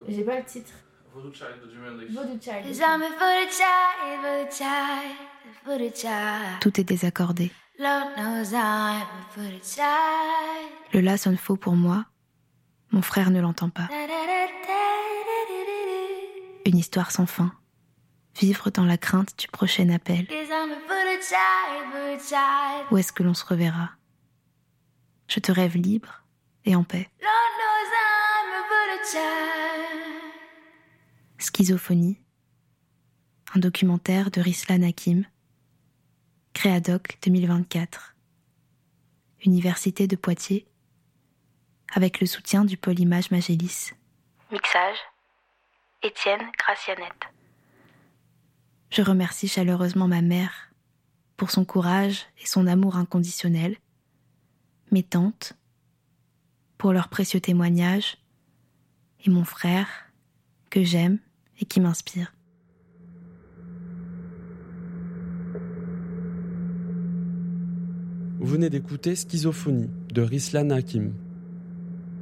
J'ai pas le titre. Voodoo Child de Jimi Hendrix. Voodoo Child. Tout est désaccordé. Le la sonne faux pour moi. Mon frère ne l'entend pas. Une histoire sans fin. Vivre dans la crainte du prochain appel. Où est-ce que l'on se reverra? Je te rêve libre et en paix. Schizophonie. Un documentaire de Rislan Hakim. Créadoc 2024. Université de Poitiers. Avec le soutien du pôle Image Magélis. Mixage. Étienne Gracianette. Je remercie chaleureusement ma mère pour son courage et son amour inconditionnel, mes tantes pour leurs précieux témoignages et mon frère que j'aime et qui m'inspire. Vous venez d'écouter Schizophonie de Rislan Hakim.